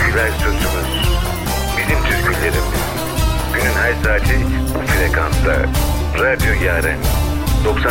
Güler sözümüz, bizim türkülerimiz. Günün her saati bu frekansta. Radyo Yaren 90